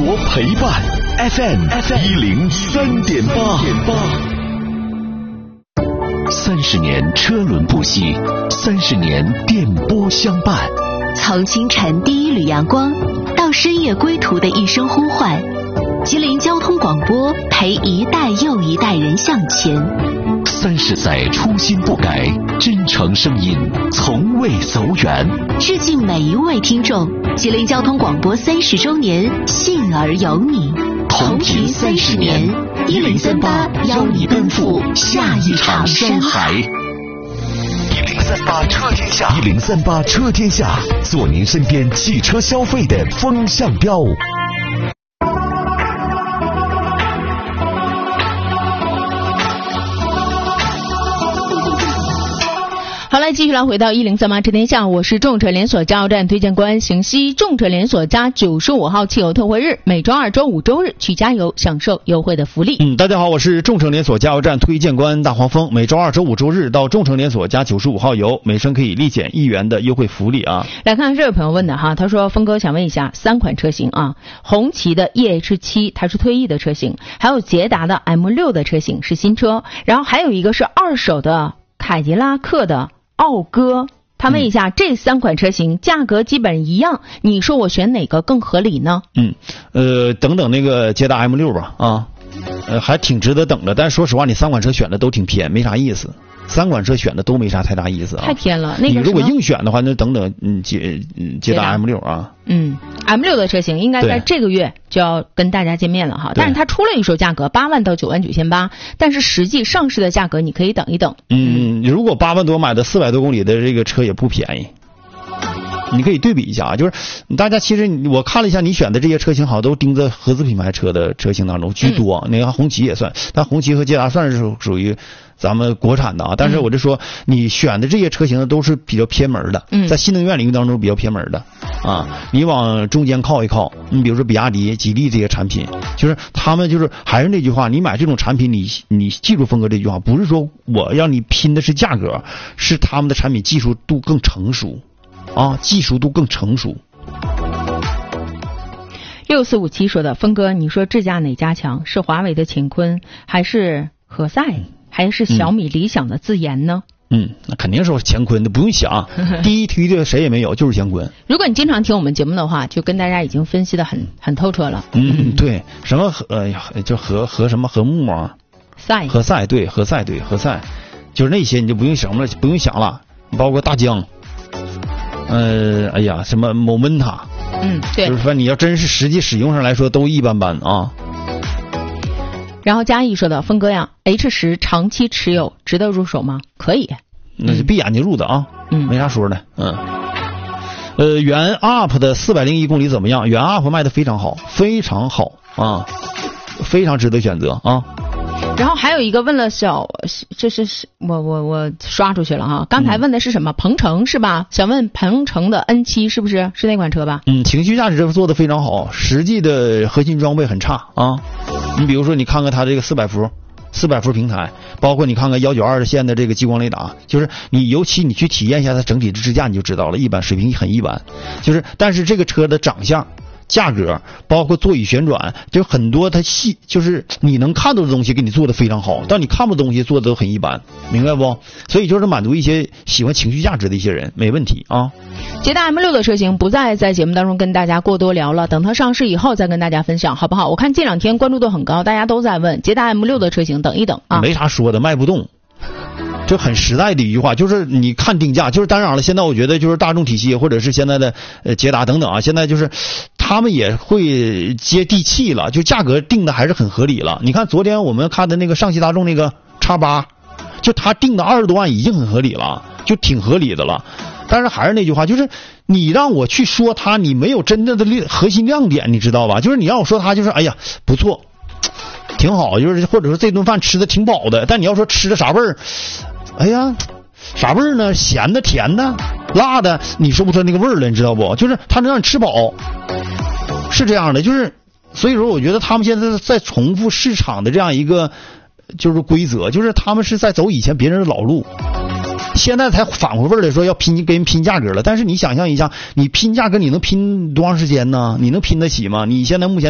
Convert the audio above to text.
陪伴 FM103.8，30年车轮不息，30年电波相伴。 从清晨第一缕阳光到深夜归途的一声呼唤，吉林交通广播陪一代又一代人向前。 30载初心不改，真诚声音从未走远。 致敬每一位听众，吉林交通广播30周年，幸而有你。 同频30年，1038邀你奔赴下一场山海。1038车天下，1038车天下，做您身边汽车消费的风向标。 好来，继续来回到1038车天下，我是众车连锁加油站推荐官邢西。众车连锁加95号汽油特惠日，每周2、周5、周日去加油，享受优惠的福利。 大家好，我是众车连锁加油站推荐官大黄蜂。每周2、周5、周日到众车连锁加95号油，每升可以立减1元的优惠福利啊！ 来看看这位朋友问的哈，他说峰哥想问一下3款车型啊，红旗的 EH7 它是退役的车型，还有捷达的 M6 的车型是新车，然后还有一个是二手的凯迪拉克的讴歌。他问一下，这3款车型价格基本一样，你说我选哪个更合理呢？ 等等那个捷达 M6 吧啊，还挺值得等的。但是说实话，你3款车选的都挺偏，没啥意思。3款车选的都没啥太大意思啊， 太偏了。那个你如果硬选的话，那等等捷达 M6 啊。 M6 的车型应该在这个月就要跟大家见面了哈，但是它出了预售价格8万到9万9千8，但是实际上市的价格你可以等一等。 如果8万多买的400多公里的这个车也不便宜。你可以对比一下啊，就是大家其实我看了一下，你选的这些车型好像都盯在合资品牌车的车型当中居多。那个红旗也算，但红旗和捷达算是属于咱们国产的啊。但是我就说，你选的这些车型都是比较偏门的，在新能源领域当中比较偏门的啊。你往中间靠一靠，你比如说比亚迪、吉利这些产品，就是他们就是还是那句话，你买这种产品，你记住峰哥这句话，不是说我让你拼的是价格，是他们的产品技术度更成熟。技术度更成熟。 6457说的，峰哥，你说智驾哪家强？是华为的乾坤，还是何塞，还是小米、理想的自研呢？ 那肯定是乾坤的，不用想。第一梯队谁也没有，就是乾坤。 如果你经常听我们节目的话，就跟大家已经分析的很透彻了。 对，什么就和什么和睦啊，何塞对，何塞，就是那些你就不用想了，包括大疆。什么某门塔， 对， 就是说你要真是实际使用上来说都一般般啊。 然后嘉义说的，峰哥呀 ，H10 长期持有值得入手吗？可以， 那是闭眼睛入的啊，没啥说的。原 UP 的401公里怎么样？原 UP 卖的非常好，非常好啊，非常值得选择啊。 然后还有一个问了这是我刷出去了哈。刚才问的是什么？鹏程是吧？想问鹏程的 N7 是不是那款车吧？ 情绪价值做的非常好，实际的核心装备很差啊。你比如说，你看看它这个400伏平台，包括你看看192线的这个激光雷达，就是尤其你去体验一下它整体的支架，你就知道了，一般水平很一般。但是这个车的长相。价格包括座椅旋转，就很多它就是你能看到的东西给你做的非常好，但你看不到东西做的都很一般，明白不？所以就是满足一些喜欢情绪价值的一些人，没问题啊。 捷达 M6 的车型不再在节目当中跟大家过多聊了，等它上市以后再跟大家分享，好不好？我看这2天关注度很高，大家都在问捷达 M6 的车型，等一等啊。 没啥说的，卖不动。就很实在的一句话，就是你看定价，就是当然了，现在我觉得就是大众体系或者是现在的捷达等等啊，现在就是他们也会接地气了，就价格定的还是很合理了。你看昨天我们看的那个上汽大众那个 X8， 就他定的20多万已经很合理了，就挺合理的了。但是还是那句话，就是你让我去说它，你没有真正的核心亮点，你知道吧？就是你让我说它，就是哎呀不错，挺好，就是或者说这顿饭吃的挺饱的，但你要说吃的啥味儿？哎呀，啥味儿呢？咸的、甜的、辣的，你说不出那个味儿了，你知道不？就是它能让你吃饱，是这样的。就是所以说，我觉得他们现在在重复市场的这样一个就是规则，就是他们是在走以前别人的老路，现在才反过味儿来说要跟人拼价格了。但是你想象一下，你拼价格你能拼多长时间呢？你能拼得起吗？你现在目前